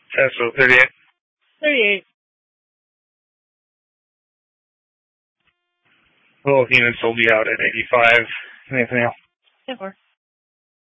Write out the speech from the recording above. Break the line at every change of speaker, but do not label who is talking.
Tesla 38.
38.
Both units will be out at 85. Anything else?
10-4.